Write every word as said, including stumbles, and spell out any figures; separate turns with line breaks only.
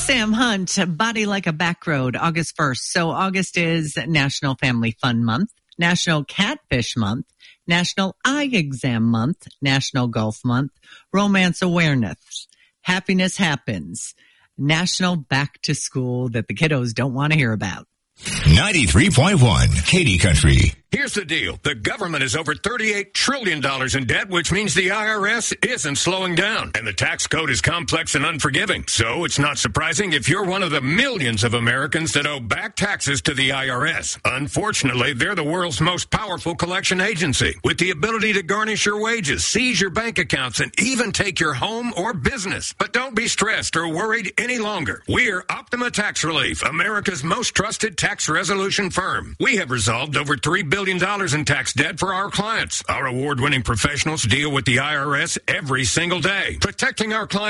Sam Hunt, Body Like a Back Road, August first. So August is National Family Fun Month, National Catfish Month, National Eye Exam Month, National Golf Month, Romance Awareness, Happiness Happens, National Back to School that the kiddos don't want to hear about.
ninety-three point one Katy Country.
Here's the deal. The government is over thirty-eight trillion dollars in debt, which means the I R S isn't slowing down. And the tax code is complex and unforgiving. So it's not surprising if you're one of the millions of Americans that owe back taxes to the I R S. Unfortunately, they're the world's most powerful collection agency, with the ability to garnish your wages, seize your bank accounts, and even take your home or business. But don't be stressed or worried any longer. We're Optima Tax Relief, America's most trusted tax resolution firm. We have resolved over three billion dollars in tax debt for our clients. Our award-winning professionals deal with the I R S every single day, protecting our clients